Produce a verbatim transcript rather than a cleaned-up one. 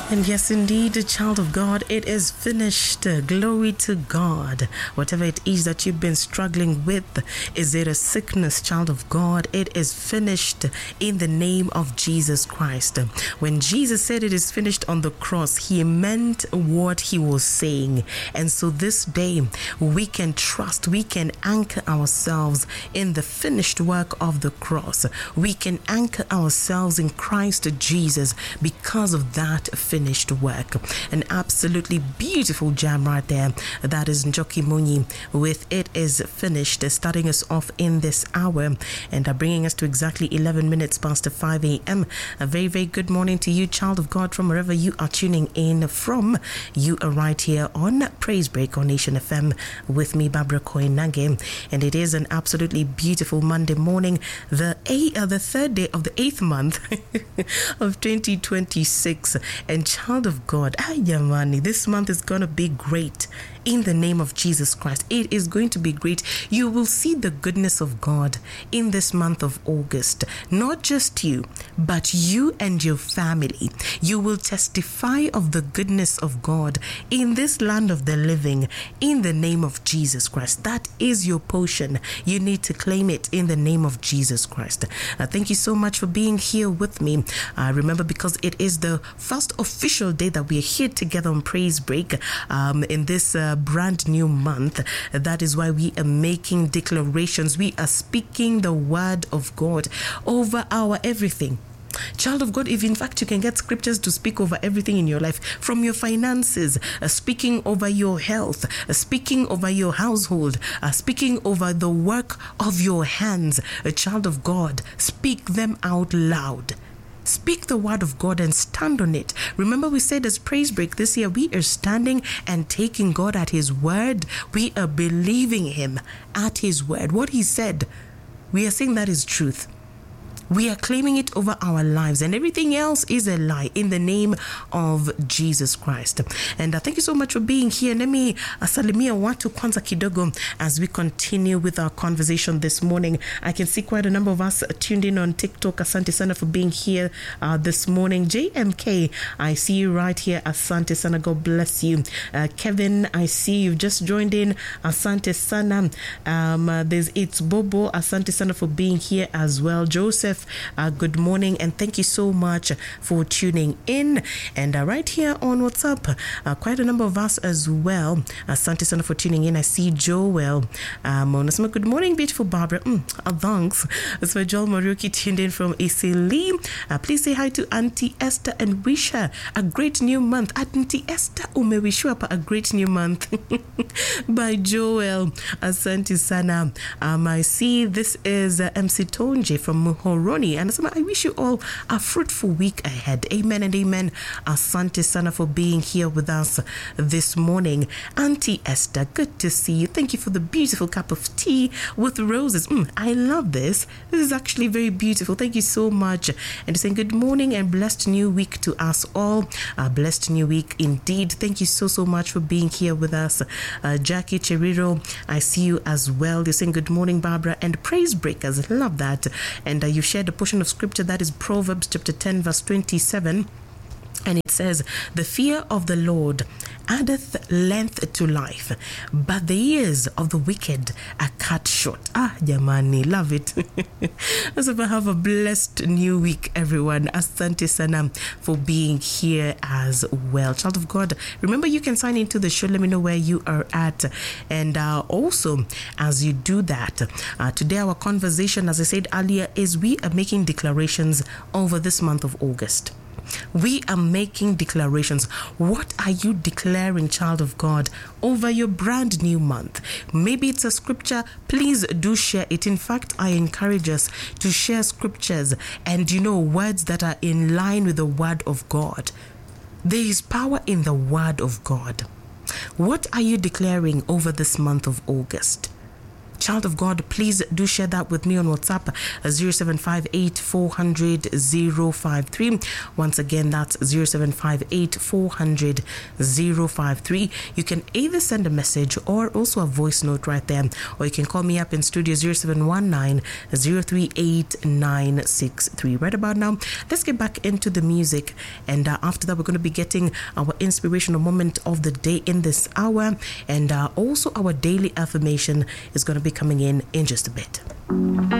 And yes, indeed, child of God, it is finished. Glory to God. Whatever it is that you've been struggling with, is it a sickness, child of God? It is finished in the name of Jesus Christ. When Jesus said it is finished on the cross, he meant what he was saying. And so this day, we can trust, we can anchor ourselves in the finished work of the cross. We can anchor ourselves in Christ Jesus because of that finished work. An absolutely beautiful jam right there. That is Njoki Munyi with It Is Finished, starting us off in this hour and uh, bringing us to exactly eleven minutes past five a.m. A very, very good morning to you, child of God, from wherever you are tuning in from. You are right here on Praise Break on Nation F M with me, Barbara Koinange, and it is an absolutely beautiful Monday morning, the eight, uh, the third day of the eighth month of twenty twenty-six. And child of God, ayamani, this month is going to be great. In the name of Jesus Christ, it is going to be great. You will see the goodness of God in this month of August. Not just you, but you and your family. You will testify of the goodness of God in this land of the living in the name of Jesus Christ. That is your portion. You need to claim it in the name of Jesus Christ. Uh, thank you so much for being here with me. Uh, remember, because it is the first official day that we are here together on Praise Break um, in this uh, brand new month. That is why we are making declarations. We are speaking the word of God over our everything. Child of God, if in fact you can get scriptures to speak over everything in your life, from your finances, uh, speaking over your health, uh, speaking over your household, uh, speaking over the work of your hands, a child of God, speak them out loud. Speak the word of God and stand on it. Remember, we said as Praise Break this year, we are standing and taking God at his word. We are believing him at his word. What he said, we are saying that is truth. We are claiming it over our lives, and everything else is a lie in the name of Jesus Christ. And uh, thank you so much for being here. Let me uh, salimia watu kwanza kidogo as we continue with our conversation this morning. I can see quite a number of us tuned in on TikTok. Asante sana for being here uh, this morning. J M K, I see you right here. Asante sana. God bless you. Uh, Kevin, I see you've just joined in. Asante sana. Um, uh, there's It's Bobo. Asante sana for being here as well. Joseph, Uh, good morning, and thank you so much for tuning in. And uh, right here on WhatsApp, uh, quite a number of us as well. Asante sana for tuning in. I see Joel. Um, good morning, beautiful Barbara. Mm, uh, thanks. So Joel Maruki tuned in from Isili. Uh, please say hi to Auntie Esther and wish her a great new month. Auntie Esther, umewishu hapa a great new month by Joel. Asante sana. Um, I see this is uh, M C Tonje from Muhoro. And I wish you all a fruitful week ahead. Amen and amen. Asante sana for being here with us this morning. Auntie Esther, good to see you. Thank you for the beautiful cup of tea with roses. Mm, I love this. This is actually very beautiful. Thank you so much. And saying good morning and blessed new week to us all. A blessed new week indeed. Thank you so, so much for being here with us. Uh, Jackie Cheriro, I see you as well. You're saying good morning, Barbara, and Praise Breakers. Love that. And uh, you shared a portion of scripture that is Proverbs chapter ten verse twenty-seven, and it says, the fear of the Lord addeth length to life, but the years of the wicked are cut short. Ah, jamani, love it. So have a blessed new week, everyone. Asante sana for being here as well. Child of God, remember you can sign into the show. Let me know where you are at. And uh, also, as you do that, uh, today our conversation, as I said earlier, is we are making declarations over this month of August. We are making declarations. What are you declaring, child of God, over your brand new month? Maybe it's a scripture. Please do share it. In fact, I encourage us to share scriptures and, you know, words that are in line with the word of God. There is power in the word of God. What are you declaring over this month of August? Child of God, please do share that with me on WhatsApp, zero seven five eight four hundred zero five three. Once again, that's zero seven five eight four hundred zero five three. You can either send a message or also a voice note right there, or you can call me up in studio zero seven one nine zero three eight nine six three. Right about now, let's get back into the music, and uh, after that, we're going to be getting our inspirational moment of the day in this hour, and uh, also our daily affirmation is going to be coming in in just a bit.